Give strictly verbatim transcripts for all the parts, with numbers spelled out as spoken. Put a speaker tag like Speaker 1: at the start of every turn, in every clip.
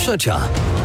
Speaker 1: Trzecia.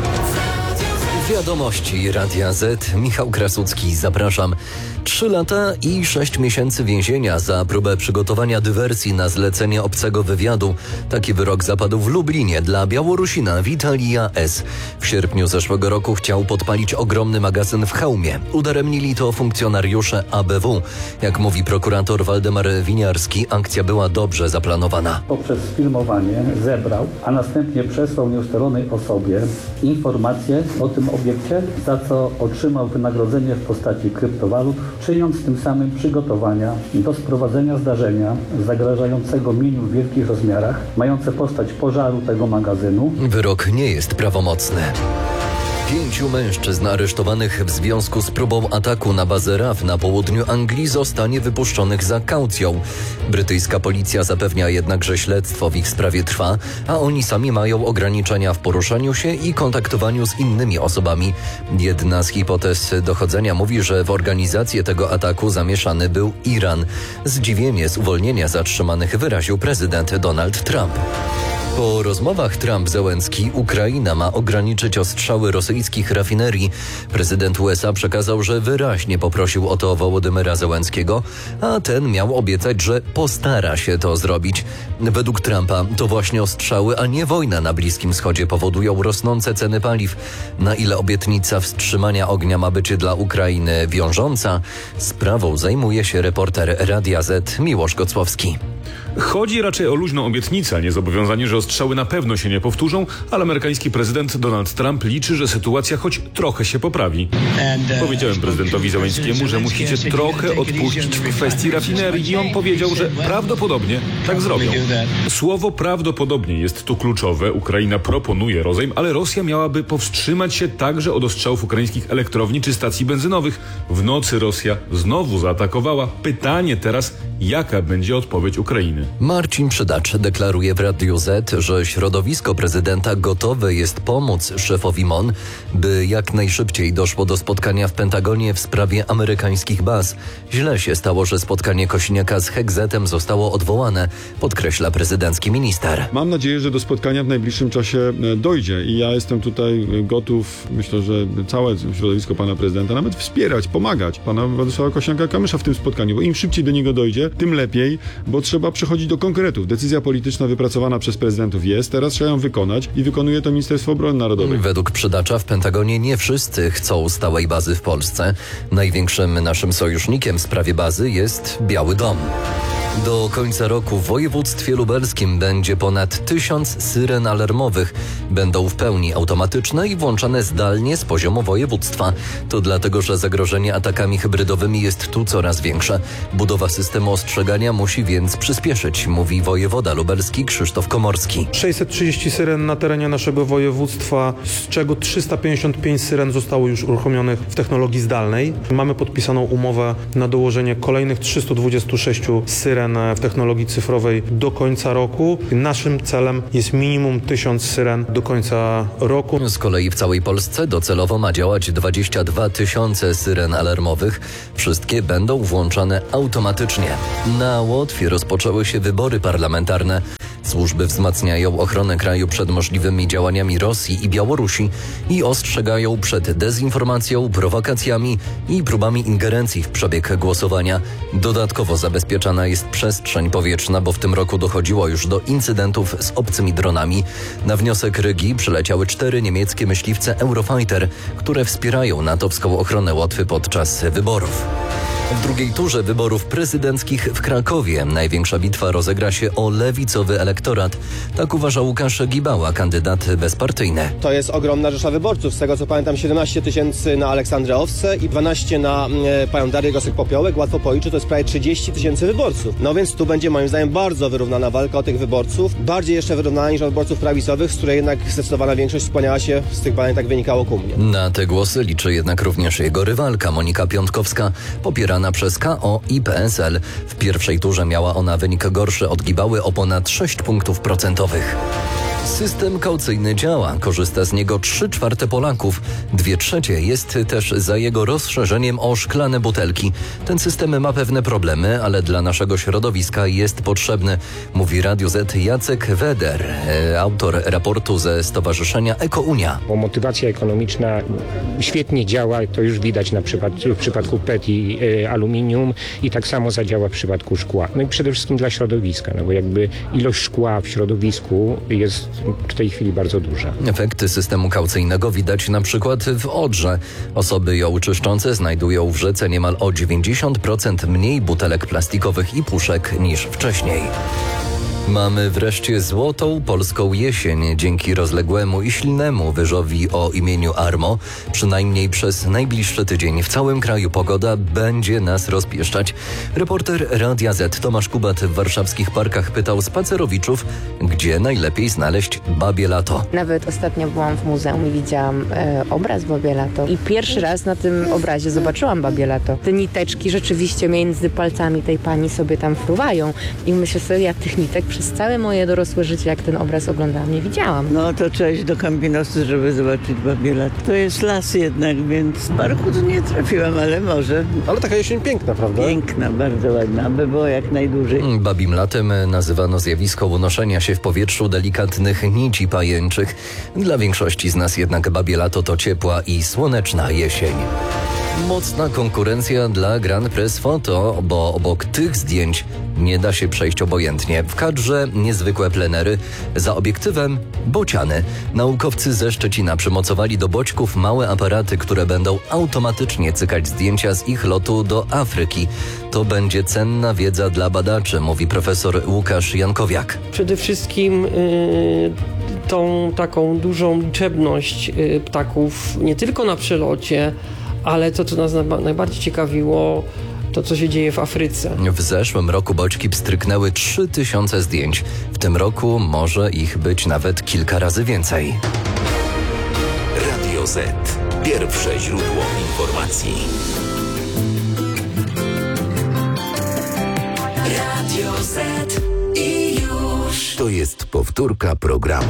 Speaker 1: Wiadomości Radia Z. Michał Krasucki, zapraszam. Trzy lata i sześć miesięcy więzienia za próbę przygotowania dywersji na zlecenie obcego wywiadu. Taki wyrok zapadł w Lublinie dla Białorusina Witalija S. W sierpniu zeszłego roku chciał podpalić ogromny magazyn w Chełmie. Udaremnili to funkcjonariusze A B W. Jak mówi prokurator Waldemar Winiarski, akcja była dobrze zaplanowana.
Speaker 2: Poprzez filmowanie zebrał, a następnie przesłał nieustalonej osobie informacje o tym obiekcie, za co otrzymał wynagrodzenie w postaci kryptowalut, czyniąc tym samym przygotowania do sprowadzenia zdarzenia zagrażającego mieniu w wielkich rozmiarach, mające postać pożaru tego magazynu.
Speaker 1: Wyrok nie jest prawomocny. Pięciu mężczyzn aresztowanych w związku z próbą ataku na bazę R A F na południu Anglii zostanie wypuszczonych za kaucją. Brytyjska policja zapewnia jednak, że śledztwo w ich sprawie trwa, a oni sami mają ograniczenia w poruszaniu się i kontaktowaniu z innymi osobami. Jedna z hipotez dochodzenia mówi, że w organizację tego ataku zamieszany był Iran. Zdziwienie z uwolnienia zatrzymanych wyraził prezydent Donald Trump. Po rozmowach Trump-Zełenski Ukraina ma ograniczyć ostrzały rosyjskich rafinerii. Prezydent U S A przekazał, że wyraźnie poprosił o to Wołodymyra Zełenskiego, a ten miał obiecać, że postara się to zrobić. Według Trumpa to właśnie ostrzały, a nie wojna na Bliskim Wschodzie powodują rosnące ceny paliw. Na ile obietnica wstrzymania ognia ma być dla Ukrainy wiążąca? Sprawą zajmuje się reporter Radia Z Miłosz Gocłowski.
Speaker 3: Chodzi raczej o luźną obietnicę, a nie zobowiązanie, że ostrzały na pewno się nie powtórzą, ale amerykański prezydent Donald Trump liczy, że sytuacja choć trochę się poprawi. Powiedziałem prezydentowi Zełenskiemu, że musicie trochę odpuścić w kwestii rafinerii i on powiedział, że prawdopodobnie tak zrobią. Słowo prawdopodobnie jest tu kluczowe. Ukraina proponuje rozejm, ale Rosja miałaby powstrzymać się także od ostrzałów ukraińskich elektrowni czy stacji benzynowych. W nocy Rosja znowu zaatakowała. Pytanie teraz, jaka będzie odpowiedź Ukrainy?
Speaker 1: Marcin Przydacz deklaruje w Radiu Z, że środowisko prezydenta gotowe jest pomóc szefowi M O N, by jak najszybciej doszło do spotkania w Pentagonie w sprawie amerykańskich baz. Źle się stało, że spotkanie Kosiniaka z Hegzetem zostało odwołane, podkreśla prezydencki minister.
Speaker 4: Mam nadzieję, że do spotkania w najbliższym czasie dojdzie i ja jestem tutaj gotów, myślę, że całe środowisko pana prezydenta, nawet wspierać, pomagać pana Władysława Kosiniaka-Kamysza w tym spotkaniu, bo im szybciej do niego dojdzie, tym lepiej, bo trzeba przychodzić do konkretów. Decyzja polityczna wypracowana przez prezydentów jest, teraz trzeba ją wykonać i wykonuje to Ministerstwo Obrony Narodowej.
Speaker 1: Według Przydacza w Pentagonie nie wszyscy chcą stałej bazy w Polsce. Największym naszym sojusznikiem w sprawie bazy jest Biały Dom. Do końca roku w województwie lubelskim będzie ponad tysiąc syren alarmowych. Będą w pełni automatyczne i włączane zdalnie z poziomu województwa. To dlatego, że zagrożenie atakami hybrydowymi jest tu coraz większe. Budowa systemu ostrzegania musi więc przyspieszyć, mówi wojewoda lubelski Krzysztof Komorski.
Speaker 5: sześćset trzydzieści syren na terenie naszego województwa, z czego trzysta pięćdziesiąt pięć syren zostało już uruchomionych w technologii zdalnej. Mamy podpisaną umowę na dołożenie kolejnych trzystu dwudziestu sześciu syren w technologii cyfrowej do końca roku. Naszym celem jest minimum tysiąc syren do końca roku.
Speaker 1: Z kolei w całej Polsce docelowo ma działać dwadzieścia dwa tysiące syren alarmowych. Wszystkie będą włączane automatycznie. Na Łotwie rozpoczęły się wybory parlamentarne. Służby wzmacniają ochronę kraju przed możliwymi działaniami Rosji i Białorusi i ostrzegają przed dezinformacją, prowokacjami i próbami ingerencji w przebieg głosowania. Dodatkowo zabezpieczana jest przestrzeń powietrzna, bo w tym roku dochodziło już do incydentów z obcymi dronami. Na wniosek Rygi przyleciały cztery niemieckie myśliwce Eurofighter, które wspierają natowską ochronę Łotwy podczas wyborów. W drugiej turze wyborów prezydenckich w Krakowie największa bitwa rozegra się o lewicowy elektorat. Tak uważa Łukasz Gibała, kandydat bezpartyjny.
Speaker 6: To jest ogromna rzesza wyborców. Z tego co pamiętam siedemnaście tysięcy na Aleksandrę Owsę i dwanaście na e, panią Darię Gosek-Popiołek. Łatwo policzyć, to jest prawie trzydzieści tysięcy wyborców. No więc tu będzie moim zdaniem bardzo wyrównana walka o tych wyborców. Bardziej jeszcze wyrównana niż od wyborców prawicowych, z której jednak zdecydowana większość skłaniała się, z tych badań tak wynikało, ku mnie.
Speaker 1: Na te głosy liczy jednak również jego rywalka Monika Piątkowska, popierana przez K O i P S L. W pierwszej turze miała ona wynik gorszy od Gibały o ponad sześć punktów procentowych. System kaucyjny działa, korzysta z niego trzy czwarte Polaków. Dwie trzecie jest też za jego rozszerzeniem o szklane butelki. Ten system ma pewne problemy, ale dla naszego środowiska jest potrzebny, mówi Radio Z Jacek Weder, autor raportu ze Stowarzyszenia Ekounia.
Speaker 7: Bo motywacja ekonomiczna świetnie działa, to już widać na przykład w przypadku P E T i y, aluminium i tak samo zadziała w przypadku szkła. No i przede wszystkim dla środowiska, no bo jakby ilość szkła w środowisku jest w tej chwili bardzo duża.
Speaker 1: Efekty systemu kaucyjnego widać na przykład w Odrze. Osoby ją czyszczące znajdują w rzece niemal o dziewięćdziesiąt procent mniej butelek plastikowych i puszek niż wcześniej. Mamy wreszcie złotą polską jesień dzięki rozległemu i silnemu wyżowi o imieniu Armo. Przynajmniej przez najbliższy tydzień w całym kraju pogoda będzie nas rozpieszczać. Reporter Radia Z Tomasz Kubat w warszawskich parkach pytał spacerowiczów, gdzie najlepiej znaleźć babie lato.
Speaker 8: Nawet ostatnio byłam w muzeum i widziałam e, obraz babie lato. I pierwszy raz na tym obrazie zobaczyłam babie lato. Te niteczki rzeczywiście między palcami tej pani sobie tam fruwają. I myślę sobie, ja tych nitek przez całe moje dorosłe życie, jak ten obraz oglądałam, nie widziałam.
Speaker 9: No to trzeba iść do Campinosu, żeby zobaczyć babie lato. To jest las jednak, więc w parku to nie trafiłam, ale może.
Speaker 6: Ale taka jesień piękna, prawda?
Speaker 9: Piękna, bardzo ładna, aby było jak najdłużej.
Speaker 1: Babim latem nazywano zjawisko unoszenia się w powietrzu delikatnych nici pajęczych. Dla większości z nas jednak babie lato to ciepła i słoneczna jesień. Mocna konkurencja dla Grand Press Photo, bo obok tych zdjęć nie da się przejść obojętnie. W kadrze niezwykłe plenery, za obiektywem bociany. Naukowcy ze Szczecina przymocowali do boćków małe aparaty, które będą automatycznie cykać zdjęcia z ich lotu do Afryki. To będzie cenna wiedza dla badaczy, mówi profesor Łukasz Jankowiak.
Speaker 10: Przede wszystkim yy, tą taką dużą liczebność yy, ptaków nie tylko na przelocie, ale to, co nas najbardziej ciekawiło, to, co się dzieje w Afryce.
Speaker 1: W zeszłym roku boćki pstryknęły trzy tysiące zdjęć. W tym roku może ich być nawet kilka razy więcej.
Speaker 11: Radio Z. Pierwsze źródło informacji. Radio Z. I już. To jest powtórka programu.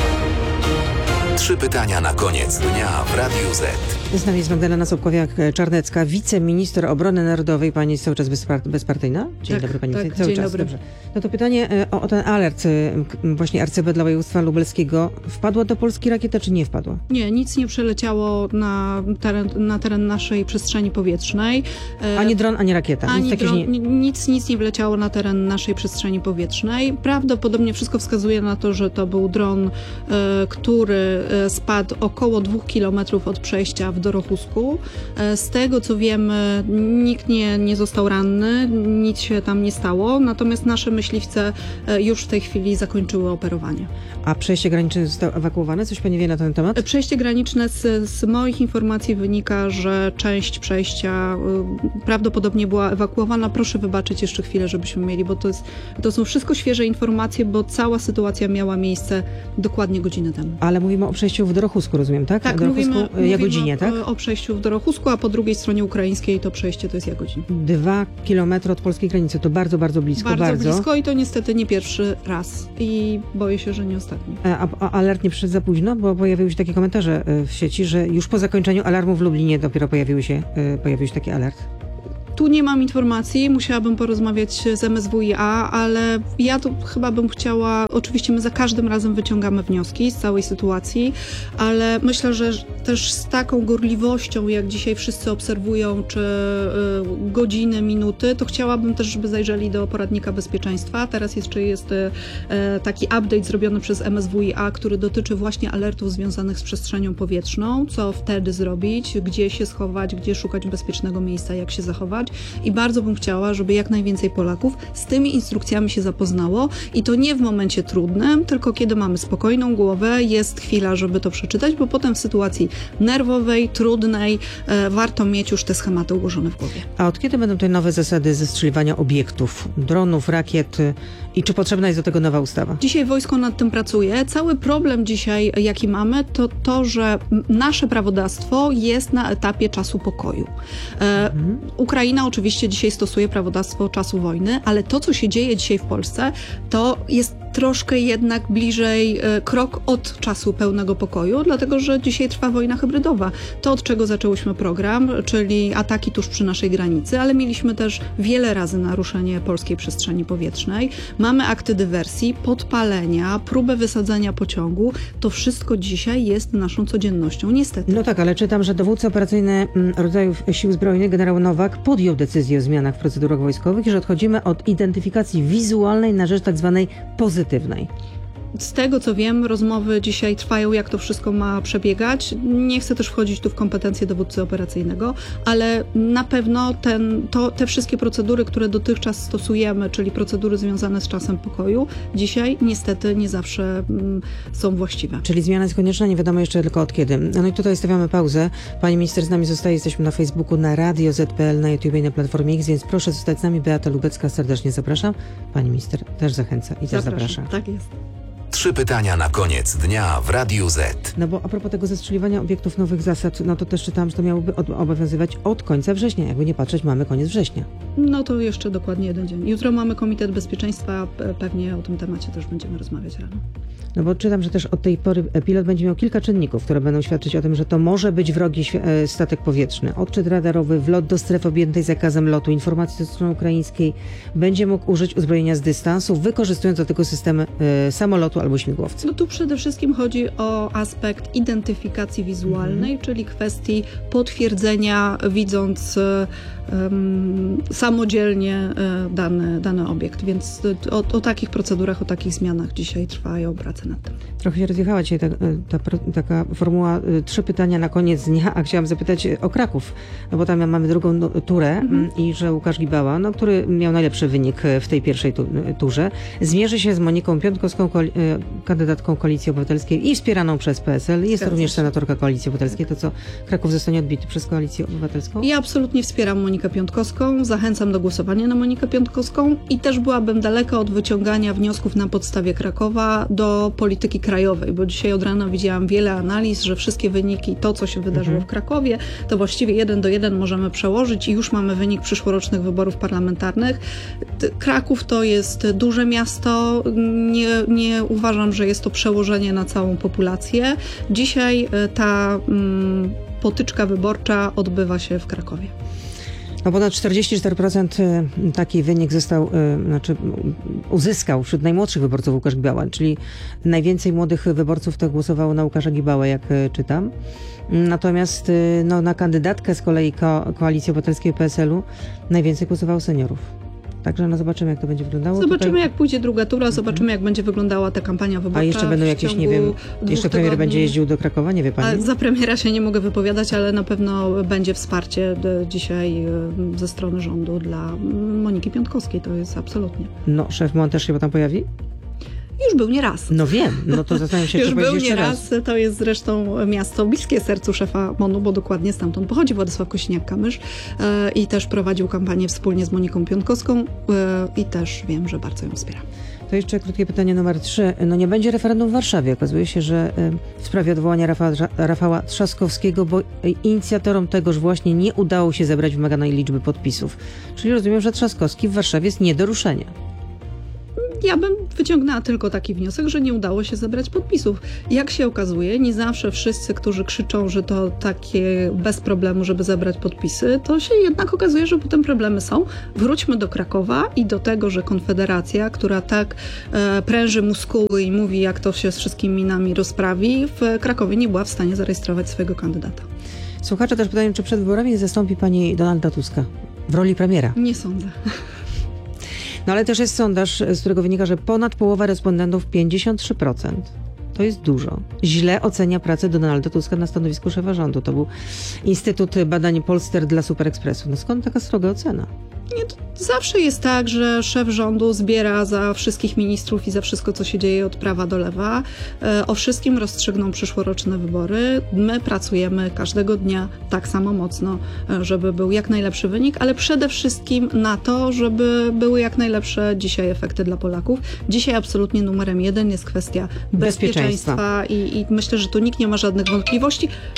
Speaker 11: Trzy pytania na koniec dnia w Radiu Z.
Speaker 12: Z nami jest Magdalena Sobkowiak-Czarnecka, wiceminister obrony narodowej. Pani jest cały czas bezpar- bezpartyjna? Dzień
Speaker 13: tak,
Speaker 12: dobry Pani.
Speaker 13: Tak,
Speaker 12: cały
Speaker 13: dzień
Speaker 12: czas.
Speaker 13: dobry.
Speaker 12: Dobrze. No to pytanie o, o ten alert właśnie R C B dla województwa lubelskiego. Wpadła do Polski rakieta, czy nie wpadła?
Speaker 13: Nie, nic nie przeleciało na teren, na teren naszej przestrzeni powietrznej.
Speaker 12: Ani dron, ani rakieta?
Speaker 13: Ani
Speaker 12: nic,
Speaker 13: dron,
Speaker 12: nie...
Speaker 13: nic, nic nie wleciało na teren naszej przestrzeni powietrznej. Prawdopodobnie wszystko wskazuje na to, że to był dron, który spadł około dwóch kilometrów od przejścia w Dorochusku. Z tego, co wiemy, nikt nie, nie został ranny, nic się tam nie stało, natomiast nasze myśliwce już w tej chwili zakończyły operowanie.
Speaker 12: A przejście graniczne zostało ewakuowane? Coś Pani wie na ten temat?
Speaker 13: Przejście graniczne z, z moich informacji wynika, że część przejścia y, prawdopodobnie była ewakuowana. Proszę wybaczyć jeszcze chwilę, żebyśmy mieli, bo to, jest, to są wszystko świeże informacje, bo cała sytuacja miała miejsce dokładnie godzinę temu.
Speaker 12: Ale mówimy o przejściu w Dorochusku, rozumiem, tak?
Speaker 13: Tak,
Speaker 12: Dorochusku,
Speaker 13: mówimy,
Speaker 12: Jagodzinie,
Speaker 13: mówimy
Speaker 12: tak?
Speaker 13: o przejściu w Dorochusku, a po drugiej stronie ukraińskiej to przejście to jest Jagodzin.
Speaker 12: Dwa kilometry od polskiej granicy, to bardzo, bardzo blisko.
Speaker 13: Bardzo,
Speaker 12: bardzo
Speaker 13: blisko i to niestety nie pierwszy raz i boję się, że nie ostatni.
Speaker 12: A, a alert nie przyszedł za późno? Bo pojawiły się takie komentarze w sieci, że już po zakończeniu alarmu w Lublinie dopiero pojawiły się, pojawił się taki alert.
Speaker 13: Tu nie mam informacji, musiałabym porozmawiać z M S W i A, ale ja tu chyba bym chciała, oczywiście my za każdym razem wyciągamy wnioski z całej sytuacji, ale myślę, że też z taką gorliwością, jak dzisiaj wszyscy obserwują, czy y, godziny, minuty, to chciałabym też, żeby zajrzeli do poradnika bezpieczeństwa. Teraz jeszcze jest y, taki update zrobiony przez M S W i A, który dotyczy właśnie alertów związanych z przestrzenią powietrzną, co wtedy zrobić, gdzie się schować, gdzie szukać bezpiecznego miejsca, jak się zachować. I bardzo bym chciała, żeby jak najwięcej Polaków z tymi instrukcjami się zapoznało i to nie w momencie trudnym, tylko kiedy mamy spokojną głowę, jest chwila, żeby to przeczytać, bo potem w sytuacji nerwowej, trudnej e, warto mieć już te schematy ułożone w głowie.
Speaker 12: A od kiedy będą te nowe zasady zestrzeliwania obiektów, dronów, rakiet i czy potrzebna jest do tego nowa ustawa?
Speaker 13: Dzisiaj wojsko nad tym pracuje. Cały problem dzisiaj, jaki mamy, to to, że nasze prawodawstwo jest na etapie czasu pokoju. E, mhm. Ukraina oczywiście dzisiaj stosuje prawodawstwo czasu wojny, ale to, co się dzieje dzisiaj w Polsce, to jest troszkę jednak bliżej, krok od czasu pełnego pokoju, dlatego że dzisiaj trwa wojna hybrydowa. To, od czego zaczęłyśmy program, czyli ataki tuż przy naszej granicy, ale mieliśmy też wiele razy naruszenie polskiej przestrzeni powietrznej. Mamy akty dywersji, podpalenia, próbę wysadzenia pociągu. To wszystko dzisiaj jest naszą codziennością, niestety.
Speaker 12: No tak, ale czytam, że dowódca operacyjny rodzajów Sił Zbrojnych, generał Nowak, podjął decyzję o zmianach w procedurach wojskowych i że odchodzimy od identyfikacji wizualnej na rzecz tak zwanej pozytywnej.
Speaker 13: Z tego, co wiem, rozmowy dzisiaj trwają, jak to wszystko ma przebiegać. Nie chcę też wchodzić tu w kompetencje dowódcy operacyjnego, ale na pewno ten, to, te wszystkie procedury, które dotychczas stosujemy, czyli procedury związane z czasem pokoju, dzisiaj niestety nie zawsze mm, są właściwe.
Speaker 12: Czyli zmiana jest konieczna, nie wiadomo jeszcze tylko od kiedy. No i tutaj stawiamy pauzę. Pani minister z nami zostaje, jesteśmy na Facebooku, na Radio Z P L, na YouTube i na Platformie X, więc proszę zostać z nami. Beata Lubecka, serdecznie zapraszam. Pani minister też zachęca i też zaprasza.
Speaker 13: Tak jest.
Speaker 11: Trzy pytania na koniec dnia w Radiu Z.
Speaker 12: No bo a propos tego zestrzeliwania obiektów nowych zasad, no to też czytałam, że to miałoby od, obowiązywać od końca września. Jakby nie patrzeć, mamy koniec września.
Speaker 13: No to jeszcze dokładnie jeden dzień. Jutro mamy Komitet Bezpieczeństwa, pewnie o tym temacie też będziemy rozmawiać rano.
Speaker 12: No bo czytam, że też od tej pory pilot będzie miał kilka czynników, które będą świadczyć o tym, że to może być wrogi statek powietrzny. Odczyt radarowy, wlot do strefy objętej zakazem lotu, informacji ze strony ukraińskiej. Będzie mógł użyć uzbrojenia z dystansu, wykorzystując do tego systemy y, samolotu albo śmigłowca.
Speaker 13: No tu przede wszystkim chodzi o aspekt identyfikacji wizualnej, mhm. czyli kwestii potwierdzenia, widząc um, samodzielnie y, dany, dany obiekt. Więc o, o takich procedurach, o takich zmianach dzisiaj trwają prace nad tym.
Speaker 12: Trochę się rozjechała dzisiaj ta, ta, taka formuła y, trzy pytania na koniec dnia, a chciałam zapytać o Kraków, no bo tam mamy drugą no, turę mhm. i że Łukasz Gibała, no, który miał najlepszy wynik w tej pierwszej tu, turze, zmierzy się z Moniką Piątkowską, ko, y, kandydatką Koalicji Obywatelskiej i wspieraną przez P S L. Jest Zgadza również się. senatorka Koalicji Obywatelskiej. To co, Kraków zostanie odbity przez Koalicję Obywatelską?
Speaker 13: Ja absolutnie wspieram Monikę Piątkowską, zachęcam do głosowania na Monikę Piątkowską i też byłabym daleka od wyciągania wniosków na podstawie Krakowa do polityki krajowej, bo dzisiaj od rana widziałam wiele analiz, że wszystkie wyniki, to co się wydarzyło mhm. w Krakowie, to właściwie jeden do jeden możemy przełożyć i już mamy wynik przyszłorocznych wyborów parlamentarnych. Kraków to jest duże miasto, nie, nie uważam, że jest to przełożenie na całą populację. Dzisiaj ta mm, potyczka wyborcza odbywa się w Krakowie.
Speaker 12: No ponad czterdzieści cztery procent taki wynik został, znaczy uzyskał wśród najmłodszych wyborców Łukasz Gibała, czyli najwięcej młodych wyborców to głosowało na Łukasza Gibałę, jak czytam. Natomiast no, na kandydatkę z kolei ko- Koalicji Obywatelskiej P S L-u najwięcej głosowało seniorów. Także no zobaczymy, jak to będzie wyglądało.
Speaker 13: Zobaczymy,
Speaker 12: Tutaj...
Speaker 13: jak pójdzie druga tura, zobaczymy, jak będzie wyglądała ta kampania wyborcza.
Speaker 12: A jeszcze będą jakieś, nie wiem, jeszcze premier tygodni. będzie jeździł do Krakowa, nie wie pani?
Speaker 13: A za premiera się nie mogę wypowiadać, ale na pewno będzie wsparcie dzisiaj ze strony rządu dla Moniki Piątkowskiej, to jest absolutnie.
Speaker 12: No, szef M O N też się tam pojawi?
Speaker 13: Już był nieraz.
Speaker 12: No wiem, no to zastanawiam się,
Speaker 13: Już
Speaker 12: czy
Speaker 13: był
Speaker 12: jeszcze
Speaker 13: nieraz.
Speaker 12: raz.
Speaker 13: To jest zresztą miasto bliskie sercu szefa M O N-u, bo dokładnie stamtąd pochodzi Władysław Kosiniak-Kamysz e, i też prowadził kampanię wspólnie z Moniką Piątkowską e, i też wiem, że bardzo ją wspiera.
Speaker 12: To jeszcze krótkie pytanie numer trzy. No nie będzie referendum w Warszawie. Okazuje się, że w sprawie odwołania Rafała, Rafała Trzaskowskiego, bo inicjatorom tegoż właśnie nie udało się zebrać wymaganej liczby podpisów. Czyli rozumiem, że Trzaskowski w Warszawie jest nie do ruszenia.
Speaker 13: Ja bym wyciągnęła tylko taki wniosek, że nie udało się zebrać podpisów. Jak się okazuje, nie zawsze wszyscy, którzy krzyczą, że to takie bez problemu, żeby zebrać podpisy, to się jednak okazuje, że potem problemy są. Wróćmy do Krakowa i do tego, że Konfederacja, która tak e, pręży muskuły i mówi, jak to się z wszystkimi nami rozprawi, w Krakowie nie była w stanie zarejestrować swojego kandydata.
Speaker 12: Słuchacze też pytają, czy przed wyborami zastąpi pani Donalda Tuska w roli premiera?
Speaker 13: Nie sądzę.
Speaker 12: No ale też jest sondaż, z którego wynika, że ponad połowa respondentów, pięćdziesiąt trzy procent, to jest dużo, źle ocenia pracę Donalda Tuska na stanowisku szefa rządu. To był Instytut Badań Polster dla Superekspresu. No skąd taka sroga ocena?
Speaker 13: Nie, to zawsze jest tak, że szef rządu zbiera za wszystkich ministrów i za wszystko, co się dzieje od prawa do lewa. E, o wszystkim rozstrzygną przyszłoroczne wybory. My pracujemy każdego dnia tak samo mocno, żeby był jak najlepszy wynik, ale przede wszystkim na to, żeby były jak najlepsze dzisiaj efekty dla Polaków. Dzisiaj absolutnie numerem jeden jest kwestia bezpieczeństwa, bezpieczeństwa. I, i myślę, że tu nikt nie ma żadnych wątpliwości.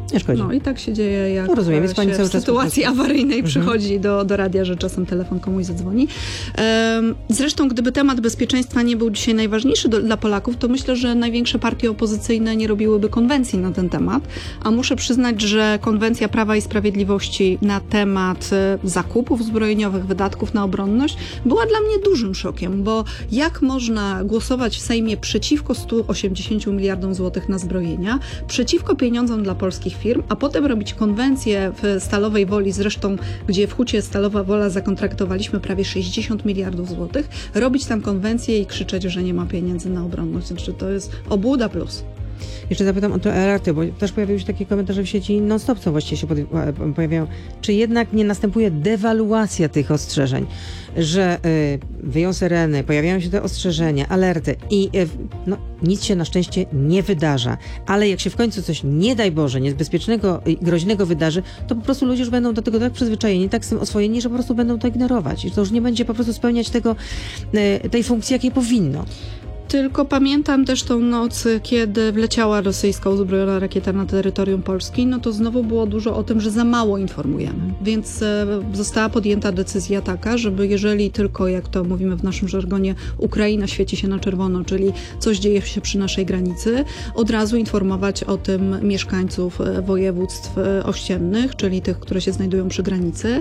Speaker 12: Nie szkodzi.
Speaker 13: No i tak się dzieje, jak
Speaker 12: no rozumiem, jest pani
Speaker 13: się
Speaker 12: cały
Speaker 13: w
Speaker 12: czas
Speaker 13: sytuacji
Speaker 12: po prostu...
Speaker 13: awaryjnej
Speaker 12: mhm.
Speaker 13: przychodzi do, do radia, że czasem telefon komuś zadzwoni. Zresztą, gdyby temat bezpieczeństwa nie był dzisiaj najważniejszy do, dla Polaków, to myślę, że największe partie opozycyjne nie robiłyby konwencji na ten temat, a muszę przyznać, że konwencja Prawa i Sprawiedliwości na temat zakupów zbrojeniowych, wydatków na obronność była dla mnie dużym szokiem, bo jak można głosować w Sejmie przeciwko stu osiemdziesięciu miliardom złotych na zbrojenia, przeciwko pieniądzom dla polskich firm, a potem robić konwencję w Stalowej Woli, zresztą gdzie w Hucie Stalowa Wola zakontraktowaliśmy prawie sześćdziesiąt miliardów złotych, robić tam konwencję i krzyczeć, że nie ma pieniędzy na obronność. Znaczy to jest obłuda plus.
Speaker 12: Jeszcze zapytam o te alerty, bo też pojawiły się takie komentarze w sieci non-stop, co właściwie się pojawiają. Czy jednak nie następuje dewaluacja tych ostrzeżeń, że y, wyją syreny, pojawiają się te ostrzeżenia, alerty i y, no, nic się na szczęście nie wydarza. Ale jak się w końcu coś, nie daj Boże, niebezpiecznego i groźnego wydarzy, to po prostu ludzie już będą do tego tak przyzwyczajeni, tak z tym oswojeni, że po prostu będą to ignorować. I to już nie będzie po prostu spełniać tego, y, tej funkcji, jakiej powinno.
Speaker 13: Tylko pamiętam też tą noc, kiedy wleciała rosyjska uzbrojona rakieta na terytorium Polski, no to znowu było dużo o tym, że za mało informujemy. Więc e, została podjęta decyzja taka, żeby jeżeli tylko, jak to mówimy w naszym żargonie, Ukraina świeci się na czerwono, czyli coś dzieje się przy naszej granicy, od razu informować o tym mieszkańców województw ościennych, czyli tych, które się znajdują przy granicy.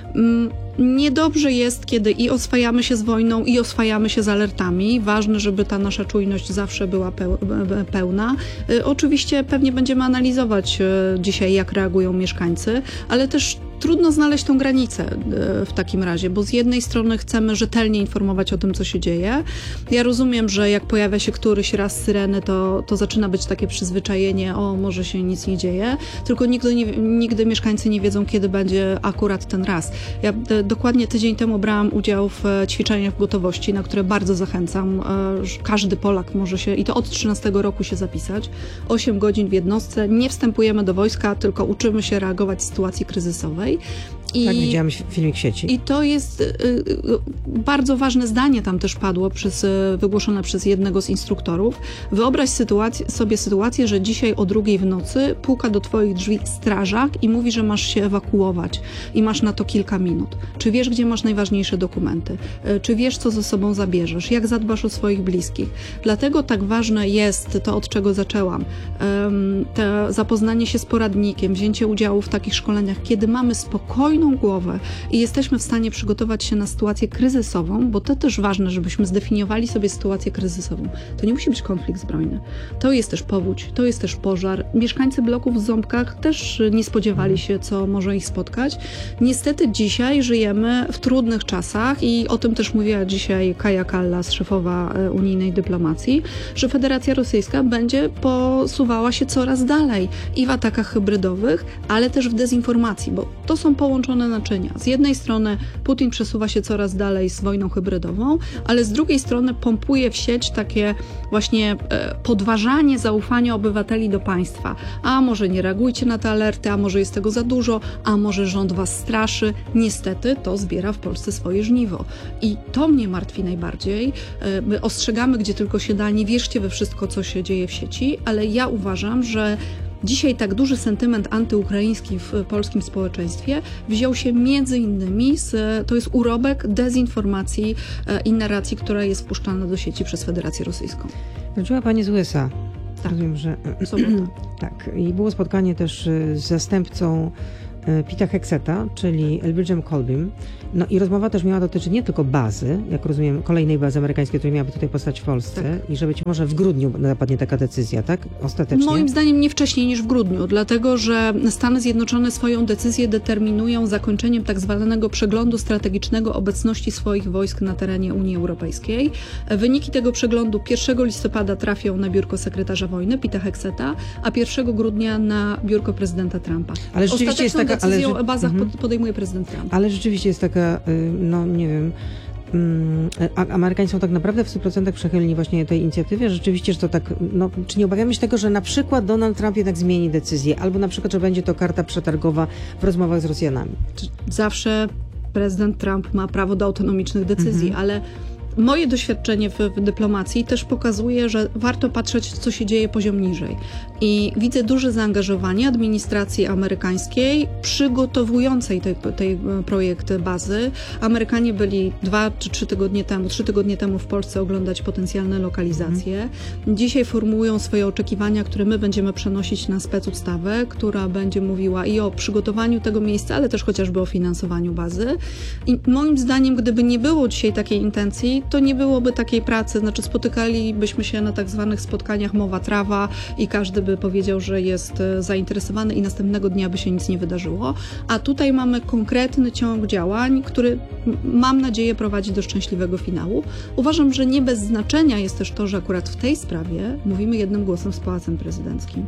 Speaker 13: Niedobrze jest, kiedy i oswajamy się z wojną, i oswajamy się z alertami. Ważne, żeby ta nasza czujność zawsze była pełna. Oczywiście pewnie będziemy analizować dzisiaj, jak reagują mieszkańcy, ale też trudno znaleźć tą granicę w takim razie, bo z jednej strony chcemy rzetelnie informować o tym, co się dzieje. Ja rozumiem, że jak pojawia się któryś raz syreny, to, to zaczyna być takie przyzwyczajenie, o, może się nic nie dzieje, tylko nigdy, nie, nigdy mieszkańcy nie wiedzą, kiedy będzie akurat ten raz. Ja dokładnie tydzień temu brałam udział w ćwiczeniach gotowości, na które bardzo zachęcam. Każdy Polak może się, i to od trzynastego roku się zapisać. osiem godzin w jednostce, nie wstępujemy do wojska, tylko uczymy się reagować w sytuacji kryzysowej. I,
Speaker 12: tak, widziałam filmik w sieci.
Speaker 13: I to jest y, y, bardzo ważne zdanie tam też padło, przez, y, wygłoszone przez jednego z instruktorów. Wyobraź sytuację, sobie sytuację, że dzisiaj o drugiej w nocy puka do twoich drzwi strażak i mówi, że masz się ewakuować i masz na to kilka minut. Czy wiesz, gdzie masz najważniejsze dokumenty? Y, czy wiesz, co ze sobą zabierzesz? Jak zadbasz o swoich bliskich? Dlatego tak ważne jest to, od czego zaczęłam. Ym, to zapoznanie się z poradnikiem, wzięcie udziału w takich szkoleniach, kiedy mamy spokojną głowę i jesteśmy w stanie przygotować się na sytuację kryzysową, bo to też ważne, żebyśmy zdefiniowali sobie sytuację kryzysową. To nie musi być konflikt zbrojny. To jest też powódź, to jest też pożar. Mieszkańcy bloków w Ząbkach też nie spodziewali się, co może ich spotkać. Niestety dzisiaj żyjemy w trudnych czasach i o tym też mówiła dzisiaj Kaja Kallas, szefowa unijnej dyplomacji, że Federacja Rosyjska będzie posuwała się coraz dalej i w atakach hybrydowych, ale też w dezinformacji, bo to są połączone naczynia. Z jednej strony Putin przesuwa się coraz dalej z wojną hybrydową, ale z drugiej strony pompuje w sieć takie właśnie e, podważanie zaufania obywateli do państwa. A może nie reagujcie na te alerty, a może jest tego za dużo, a może rząd was straszy. Niestety to zbiera w Polsce swoje żniwo. I to mnie martwi najbardziej. E, my ostrzegamy, gdzie tylko się da, nie wierzcie we wszystko, co się dzieje w sieci, ale ja uważam, że dzisiaj tak duży sentyment antyukraiński w polskim społeczeństwie wziął się między innymi z, to jest urobek dezinformacji i narracji, która jest wpuszczana do sieci przez Federację Rosyjską.
Speaker 12: Wróciła pani z U S A.
Speaker 13: Tak.
Speaker 12: Rozumiem, że...
Speaker 13: Sobota.
Speaker 12: Tak. I było spotkanie też z zastępcą Pita Hegseta, czyli Elbridge'em Colbym. No i rozmowa też miała dotyczyć nie tylko bazy, jak rozumiem, kolejnej bazy amerykańskiej, która miałaby tutaj powstać w Polsce, tak. I że być może w grudniu zapadnie taka decyzja, tak? Ostatecznie.
Speaker 13: Moim zdaniem nie wcześniej niż w grudniu, dlatego że Stany Zjednoczone swoją decyzję determinują zakończeniem tak zwanego przeglądu strategicznego obecności swoich wojsk na terenie Unii Europejskiej. Wyniki tego przeglądu pierwszego listopada trafią na biurko sekretarza wojny Pita Hegseta, a pierwszego grudnia na biurko prezydenta Trumpa.
Speaker 12: Ale rzeczywiście jest taka...
Speaker 13: decyzję
Speaker 12: ale,
Speaker 13: o bazach
Speaker 12: mhm.
Speaker 13: podejmuje prezydent Trump.
Speaker 12: Ale rzeczywiście jest taka, no nie wiem, Amerykanie są tak naprawdę w stu procentach przychylni właśnie tej inicjatywie. Rzeczywiście, że to tak, no, czy nie obawiamy się tego, że na przykład Donald Trump jednak zmieni decyzję, albo na przykład, że będzie to karta przetargowa w rozmowach z Rosjanami?
Speaker 13: Zawsze prezydent Trump ma prawo do autonomicznych decyzji, mhm. ale moje doświadczenie w, w dyplomacji też pokazuje, że warto patrzeć, co się dzieje poziom niżej. I widzę duże zaangażowanie administracji amerykańskiej przygotowującej tej, tej projekt bazy. Amerykanie byli dwa czy trzy tygodnie temu, trzy tygodnie temu w Polsce oglądać potencjalne lokalizacje. Mhm. Dzisiaj formułują swoje oczekiwania, które my będziemy przenosić na specustawę, która będzie mówiła i o przygotowaniu tego miejsca, ale też chociażby o finansowaniu bazy. I moim zdaniem, gdyby nie było dzisiaj takiej intencji, to nie byłoby takiej pracy. Znaczy spotykalibyśmy się na tak zwanych spotkaniach mowa trawa i każdy by powiedział, że jest zainteresowany i następnego dnia by się nic nie wydarzyło. A tutaj mamy konkretny ciąg działań, który mam nadzieję prowadzi do szczęśliwego finału. Uważam, że nie bez znaczenia jest też to, że akurat w tej sprawie mówimy jednym głosem z Pałacem Prezydenckim.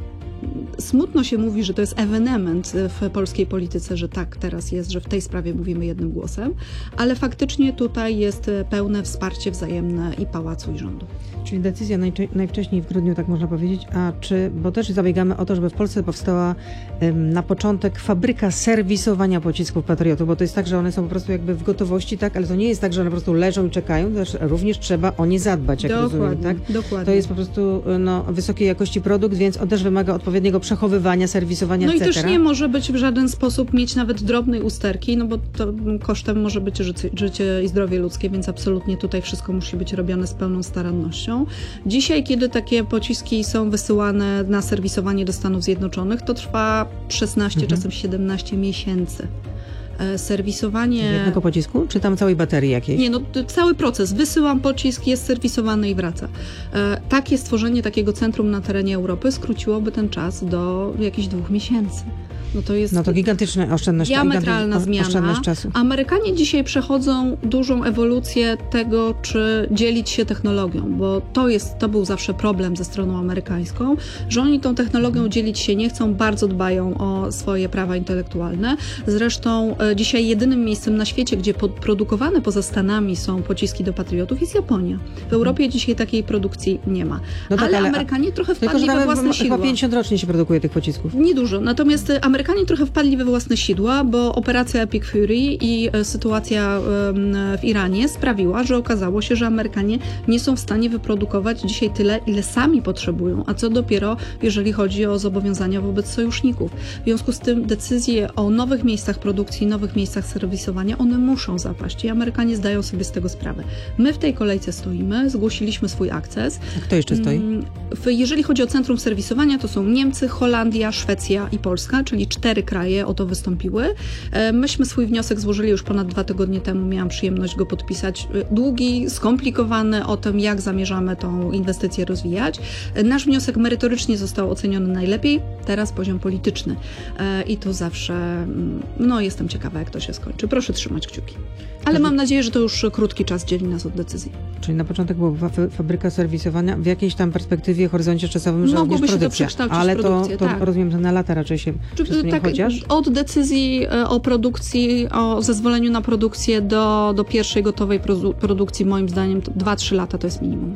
Speaker 13: Smutno się mówi, że to jest ewenement w polskiej polityce, że tak teraz jest, że w tej sprawie mówimy jednym głosem, ale faktycznie tutaj jest pełne wsparcie wzajemne i Pałacu, i rządu.
Speaker 12: Czyli decyzja najcze- najwcześniej w grudniu, tak można powiedzieć, a czy, bo też zabiegamy o to, żeby w Polsce powstała ym, na początek fabryka serwisowania pocisków Patriotów, bo to jest tak, że one są po prostu jakby w gotowości, tak, ale to nie jest tak, że one po prostu leżą i czekają, też również trzeba o nie zadbać, jak
Speaker 13: dokładnie,
Speaker 12: rozumiem, tak?
Speaker 13: Dokładnie.
Speaker 12: To jest po prostu no, wysokiej jakości produkt, więc on też wymaga odpowiedniego przechowywania, serwisowania,
Speaker 13: no
Speaker 12: et cetera.
Speaker 13: No i też nie może być w żaden sposób mieć nawet drobnej usterki, no bo to kosztem może być życie, życie i zdrowie ludzkie, więc absolutnie tutaj wszystko musi być robione z pełną starannością. Dzisiaj, kiedy takie pociski są wysyłane na serwisowanie do Stanów Zjednoczonych, to trwa szesnaście, mhm. czasem siedemnaście miesięcy. Serwisowanie...
Speaker 12: Jednego pocisku? Czy tam całej baterii jakiejś?
Speaker 13: Nie, no cały proces. Wysyłam pocisk, jest serwisowany i wraca. E, takie stworzenie takiego centrum na terenie Europy skróciłoby ten czas do jakichś dwóch miesięcy. No to jest
Speaker 12: no to gigantyczna oszczędność,
Speaker 13: diametralna zmiana.
Speaker 12: Oszczędność czasu.
Speaker 13: Amerykanie dzisiaj przechodzą dużą ewolucję tego, czy dzielić się technologią, bo to jest, to był zawsze problem ze stroną amerykańską, że oni tą technologią dzielić się nie chcą, bardzo dbają o swoje prawa intelektualne. Zresztą e, dzisiaj jedynym miejscem na świecie, gdzie produkowane poza Stanami są pociski do Patriotów, jest Japonia. W Europie dzisiaj takiej produkcji nie ma.
Speaker 12: No tak,
Speaker 13: ale,
Speaker 12: ale
Speaker 13: Amerykanie trochę
Speaker 12: tylko,
Speaker 13: wpadli we własne sidła.
Speaker 12: Chyba pięćdziesiąt rocznie się produkuje tych pocisków.
Speaker 13: Niedużo. Natomiast Amerykanie trochę wpadli we własne sidła, bo operacja Epic Fury i sytuacja w Iranie sprawiła, że okazało się, że Amerykanie nie są w stanie wyprodukować dzisiaj tyle, ile sami potrzebują, a co dopiero, jeżeli chodzi o zobowiązania wobec sojuszników. W związku z tym decyzje o nowych miejscach produkcji, nowych miejscach serwisowania, one muszą zapaść i Amerykanie zdają sobie z tego sprawę. My w tej kolejce stoimy, zgłosiliśmy swój akces.
Speaker 12: A kto jeszcze stoi?
Speaker 13: Jeżeli chodzi o centrum serwisowania, to są Niemcy, Holandia, Szwecja i Polska, czyli cztery kraje o to wystąpiły. Myśmy swój wniosek złożyli już ponad dwa tygodnie temu, miałam przyjemność go podpisać. Długi, skomplikowany o tym, jak zamierzamy tą inwestycję rozwijać. Nasz wniosek merytorycznie został oceniony najlepiej, teraz poziom polityczny. I tu zawsze, no jestem ciekawa, jak to się skończy. Proszę trzymać kciuki. Ale mam nadzieję, że to już krótki czas dzieli nas od decyzji.
Speaker 12: Czyli na początek była fabryka serwisowania, w jakiejś tam perspektywie, horyzoncie czasowym, że również produkcja.
Speaker 13: To
Speaker 12: ale to, to
Speaker 13: tak.
Speaker 12: rozumiem, że na lata raczej się przesunie,
Speaker 13: tak,
Speaker 12: chociaż?
Speaker 13: Od decyzji o produkcji, o zezwoleniu na produkcję do, do pierwszej gotowej produkcji, moim zdaniem dwa trzy lata to jest minimum.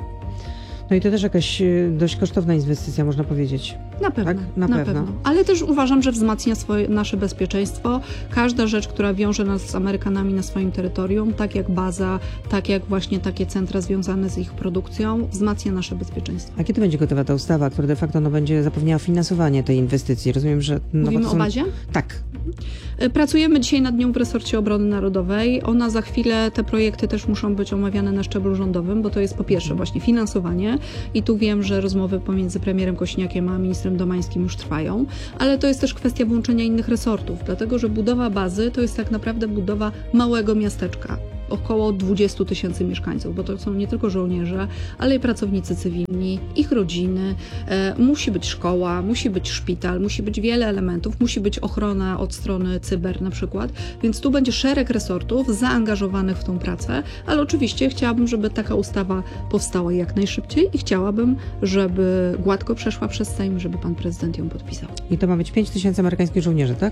Speaker 12: No i to też jakaś dość kosztowna inwestycja, można powiedzieć.
Speaker 13: Na pewno,
Speaker 12: tak? na,
Speaker 13: na
Speaker 12: pewno.
Speaker 13: pewno. Ale też uważam, że wzmacnia swoje, nasze bezpieczeństwo. Każda rzecz, która wiąże nas z Amerykanami na swoim terytorium, tak jak baza, tak jak właśnie takie centra związane z ich produkcją, wzmacnia nasze bezpieczeństwo.
Speaker 12: A kiedy będzie gotowa ta ustawa, która de facto no, będzie zapewniała finansowanie tej inwestycji? Rozumiem, że... No,
Speaker 13: Mówimy
Speaker 12: są...
Speaker 13: o bazie?
Speaker 12: Tak.
Speaker 13: Pracujemy dzisiaj nad nią w resorcie obrony narodowej. Ona za chwilę, te projekty też muszą być omawiane na szczeblu rządowym, bo to jest po pierwsze właśnie finansowanie i tu wiem, że rozmowy pomiędzy premierem Kosiniakiem a ministrem Domańskim już trwają, ale to jest też kwestia włączenia innych resortów, dlatego że budowa bazy to jest tak naprawdę budowa małego miasteczka. Około dwudziestu tysięcy mieszkańców, bo to są nie tylko żołnierze, ale i pracownicy cywilni, ich rodziny. E, musi być szkoła, musi być szpital, musi być wiele elementów, musi być ochrona od strony cyber na przykład, więc tu będzie szereg resortów zaangażowanych w tą pracę, ale oczywiście chciałabym, żeby taka ustawa powstała jak najszybciej i chciałabym, żeby gładko przeszła przez Sejm, żeby pan prezydent ją podpisał.
Speaker 12: I to ma być pięć tysięcy amerykańskich żołnierzy, tak?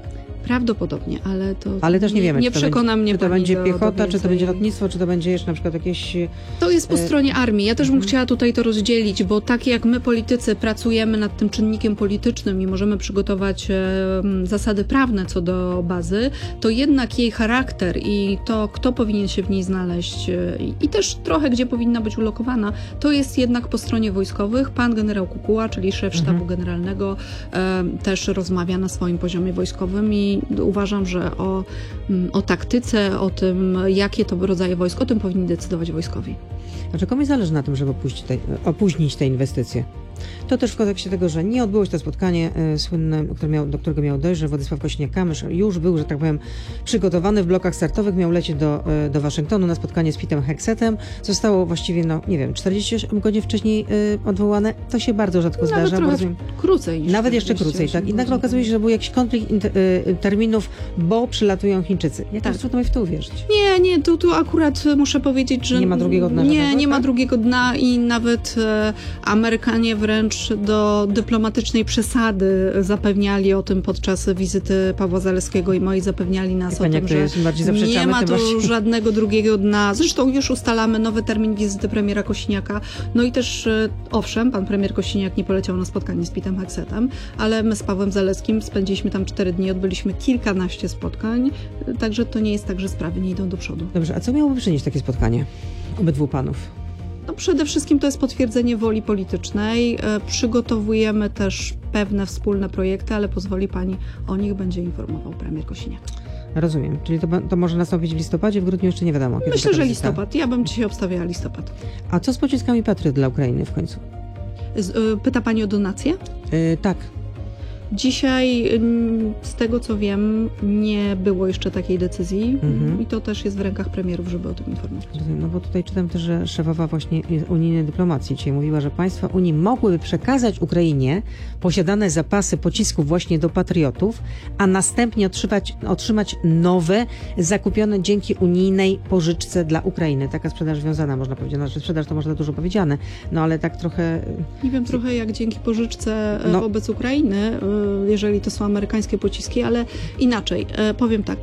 Speaker 13: Prawdopodobnie, ale to
Speaker 12: Ale też nie wiemy,
Speaker 13: nie
Speaker 12: czy to
Speaker 13: przekona
Speaker 12: będzie,
Speaker 13: mnie
Speaker 12: czy to
Speaker 13: pani
Speaker 12: będzie
Speaker 13: do,
Speaker 12: piechota,
Speaker 13: do
Speaker 12: czy to będzie lotnictwo, czy to będzie jeszcze na przykład jakieś...
Speaker 13: To jest po
Speaker 12: e...
Speaker 13: stronie armii. Ja też bym chciała tutaj to rozdzielić, bo tak jak my politycy pracujemy nad tym czynnikiem politycznym i możemy przygotować e, zasady prawne co do bazy, to jednak jej charakter i to, kto powinien się w niej znaleźć e, i też trochę gdzie powinna być ulokowana, to jest jednak po stronie wojskowych. Pan generał Kukuła, czyli szef sztabu mhm. generalnego, e, też rozmawia na swoim poziomie wojskowym i uważam, że o, o taktyce, o tym, jakie to rodzaje wojsk, o tym powinni decydować wojskowi.
Speaker 12: Znaczy komu zależy na tym, żeby opuścić te, opóźnić te inwestycje? To też w kontekście tego, że nie odbyło się to spotkanie y, słynne, które miał, do którego miał dojść, że Władysław Kosiniak-Kamysz już był, że tak powiem, przygotowany w blokach startowych, miał lecieć do, y, do Waszyngtonu na spotkanie z Petem Hexetem. Zostało właściwie, no nie wiem, czterdzieści osiem godzin wcześniej y, odwołane. To się bardzo rzadko
Speaker 13: Nawet
Speaker 12: zdarza.
Speaker 13: Trochę
Speaker 12: rozumiem,
Speaker 13: krócej. Niż
Speaker 12: nawet jeszcze krócej, tak. I nagle okazuje się, że był jakiś konflikt y, y, terminów, bo przylatują Chińczycy. Jak tak. trudno mi w to uwierzyć?
Speaker 13: Nie, nie, tu, tu akurat muszę powiedzieć, że...
Speaker 12: Nie ma drugiego dna.
Speaker 13: Nie,
Speaker 12: żadnego,
Speaker 13: nie
Speaker 12: tak?
Speaker 13: ma drugiego dna i nawet e, Amerykanie wręcz do dyplomatycznej przesady zapewniali o tym podczas wizyty Pawła Zalewskiego i moi zapewniali nas
Speaker 12: Pani,
Speaker 13: o tym, że nie ma tu
Speaker 12: właśnie...
Speaker 13: żadnego drugiego dna. Zresztą już ustalamy nowy termin wizyty premiera Kosiniaka. No i też e, owszem, pan premier Kosiniak nie poleciał na spotkanie z Petem Hexetem, ale my z Pawłem Zalewskim spędziliśmy tam cztery dni, odbyliśmy kilkanaście spotkań, także to nie jest tak, że sprawy nie idą do przodu.
Speaker 12: Dobrze, a co miałoby przynieść takie spotkanie obydwu panów?
Speaker 13: No przede wszystkim to jest potwierdzenie woli politycznej. E, przygotowujemy też pewne wspólne projekty, ale pozwoli pani, o nich będzie informował premier Kosiniak.
Speaker 12: Rozumiem. Czyli to, to może nastąpić w listopadzie, w grudniu jeszcze nie wiadomo. Kiedy
Speaker 13: Myślę, że listopad. Ja bym dzisiaj obstawiała listopad.
Speaker 12: A co z pociskami Patriot dla Ukrainy w końcu?
Speaker 13: Z, y, pyta pani o donację?
Speaker 12: Yy, tak.
Speaker 13: Dzisiaj, z tego co wiem, nie było jeszcze takiej decyzji mhm. i to też jest w rękach premierów, żeby o tym informować.
Speaker 12: No bo tutaj czytam też, że szefowa właśnie unijnej dyplomacji dzisiaj mówiła, że państwa Unii mogłyby przekazać Ukrainie posiadane zapasy pocisków właśnie do patriotów, a następnie otrzymać, otrzymać nowe, zakupione dzięki unijnej pożyczce dla Ukrainy. Taka sprzedaż wiązana, można powiedzieć. Znaczy sprzedaż to może dużo powiedziane, no ale tak trochę...
Speaker 13: Nie wiem, trochę jak dzięki pożyczce
Speaker 12: no.
Speaker 13: wobec Ukrainy, jeżeli to są amerykańskie pociski, ale inaczej, powiem tak,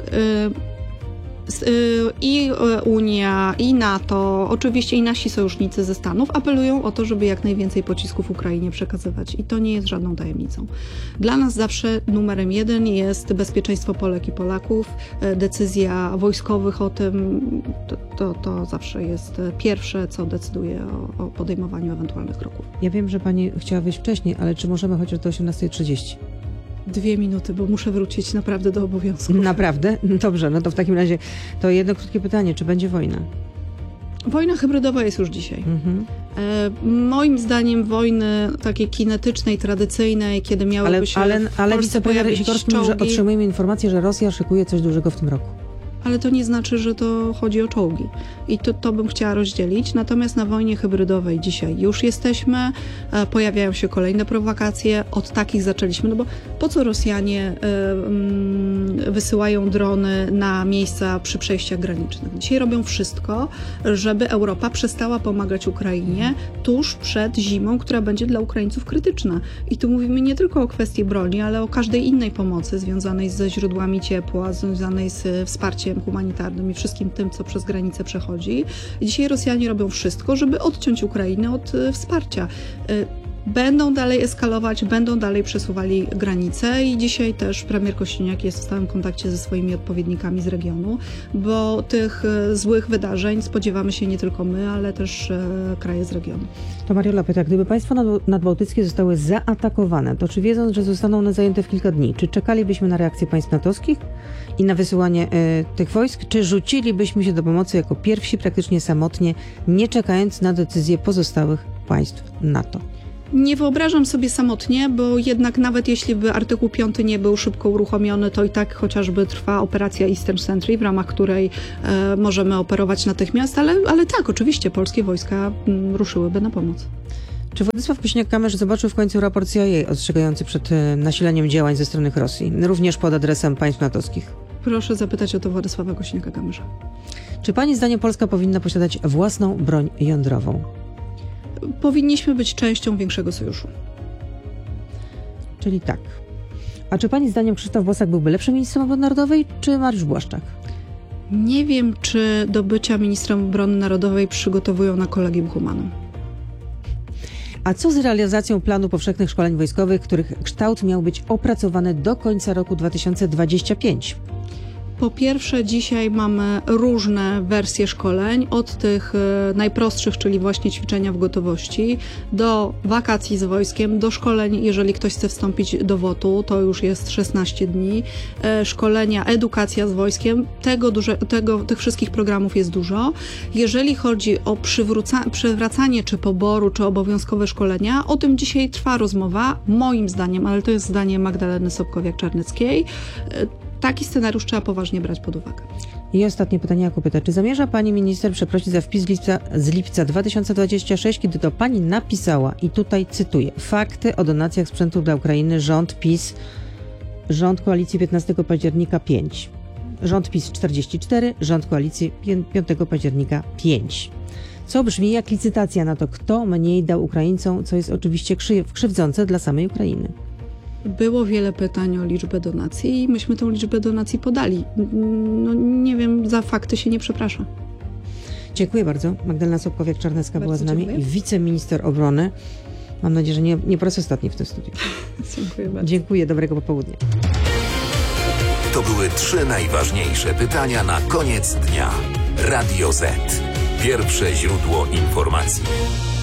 Speaker 13: i Unia, i NATO, oczywiście i nasi sojusznicy ze Stanów apelują o to, żeby jak najwięcej pocisków Ukrainie przekazywać i to nie jest żadną tajemnicą. Dla nas zawsze numerem jeden jest bezpieczeństwo Polek i Polaków, decyzja wojskowych o tym, to, to, to zawsze jest pierwsze, co decyduje o, o podejmowaniu ewentualnych kroków.
Speaker 12: Ja wiem, że pani chciała wyjść wcześniej, ale czy możemy chociaż do osiemnastej trzydzieści?
Speaker 13: Dwie minuty, bo muszę wrócić naprawdę do obowiązków.
Speaker 12: Naprawdę? Dobrze, no to w takim razie to jedno krótkie pytanie, czy będzie wojna?
Speaker 13: Wojna hybrydowa jest już dzisiaj. Mhm. E, moim zdaniem wojny takiej kinetycznej, tradycyjnej, kiedy miałyby
Speaker 12: ale,
Speaker 13: się
Speaker 12: ale,
Speaker 13: w
Speaker 12: ale
Speaker 13: Polsce pojawić
Speaker 12: Sikorski mówi, że otrzymujemy informację, że Rosja szykuje coś dużego w tym roku.
Speaker 13: Ale to nie znaczy, że to chodzi o czołgi. I to, to bym chciała rozdzielić. Natomiast na wojnie hybrydowej dzisiaj już jesteśmy. E, pojawiają się kolejne prowokacje. Od takich zaczęliśmy. No bo po co Rosjanie e, mm, wysyłają drony na miejsca przy przejściach granicznych? Dzisiaj robią wszystko, żeby Europa przestała pomagać Ukrainie tuż przed zimą, która będzie dla Ukraińców krytyczna. I tu mówimy nie tylko o kwestii broni, ale o każdej innej pomocy związanej ze źródłami ciepła, związanej z wsparciem humanitarnym i wszystkim tym, co przez granicę przechodzi. Dzisiaj Rosjanie robią wszystko, żeby odciąć Ukrainę od y, wsparcia. Y, Będą dalej eskalować, będą dalej przesuwali granice i dzisiaj też premier Kosiniak jest w stałym kontakcie ze swoimi odpowiednikami z regionu, bo tych y, złych wydarzeń spodziewamy się nie tylko my, ale też y, kraje z regionu.
Speaker 12: To Mariola pyta, gdyby państwa nadbałtyckie zostały zaatakowane, to czy wiedząc, że zostaną one zajęte w kilka dni, czy czekalibyśmy na reakcję państw natowskich i na wysyłanie y, tych wojsk, czy rzucilibyśmy się do pomocy jako pierwsi praktycznie samotnie, nie czekając na decyzje pozostałych państw NATO?
Speaker 13: Nie wyobrażam sobie samotnie, bo jednak nawet jeśli by artykuł piąty nie był szybko uruchomiony, to i tak chociażby trwa operacja Eastern Sentry, w ramach której e, możemy operować natychmiast, ale, ale tak, oczywiście polskie wojska m, ruszyłyby na pomoc.
Speaker 12: Czy Władysław Kosiniak-Kamysz zobaczył w końcu raport C I A ostrzegający przed e, nasileniem działań ze strony Rosji, również pod adresem państw natowskich?
Speaker 13: Proszę zapytać o to Władysława Kosiniaka-Kamysza.
Speaker 12: Czy pani zdaniem Polska powinna posiadać własną broń jądrową?
Speaker 13: Powinniśmy być częścią większego sojuszu.
Speaker 12: Czyli tak. A czy pani zdaniem Krzysztof Bosak byłby lepszym ministrem obrony narodowej, czy Mariusz Błaszczak?
Speaker 13: Nie wiem, czy do bycia ministrem obrony narodowej przygotowują na Collegium Humanum.
Speaker 12: A co z realizacją planu powszechnych szkoleń wojskowych, których kształt miał być opracowany do końca roku dwa tysiące dwudziestego piątego?
Speaker 13: Po pierwsze, dzisiaj mamy różne wersje szkoleń, od tych e, najprostszych, czyli właśnie ćwiczenia w gotowości, do wakacji z wojskiem, do szkoleń, jeżeli ktoś chce wstąpić do W O T-u, to już jest szesnaście dni, e, szkolenia, edukacja z wojskiem, tego, duże, tego tych wszystkich programów jest dużo. Jeżeli chodzi o przywróca, przywracanie czy poboru, czy obowiązkowe szkolenia, o tym dzisiaj trwa rozmowa, moim zdaniem, ale to jest zdanie Magdaleny Sobkowiak-Czarneckiej. E, Taki scenariusz trzeba poważnie brać pod uwagę.
Speaker 12: I ostatnie pytanie, jak pyta, czy zamierza pani minister przeprosić za wpis z lipca, z lipca dwa tysiące dwudziestego szóstego, kiedy to pani napisała, i tutaj cytuję, fakty o donacjach sprzętu dla Ukrainy, rząd PiS, rząd koalicji piętnastego października pięć, rząd PiS czterdzieści cztery, rząd koalicji piątego października pięć. Co brzmi jak licytacja na to, kto mniej dał Ukraińcom, co jest oczywiście krzywdzące dla samej Ukrainy.
Speaker 13: Było wiele pytań o liczbę donacji i myśmy tą liczbę donacji podali. No, nie wiem, za fakty się nie przepraszam.
Speaker 12: Dziękuję bardzo. Magdalena Sobkowiak-Czarnecka
Speaker 13: Bardzo
Speaker 12: była z nami,
Speaker 13: dziękuję.
Speaker 12: wiceminister obrony. Mam nadzieję, że nie, nie po raz ostatni w tym studiu.
Speaker 13: Dziękuję bardzo.
Speaker 12: Dziękuję, dobrego popołudnia.
Speaker 11: To były trzy najważniejsze pytania na koniec dnia. Radio Z. Pierwsze źródło informacji.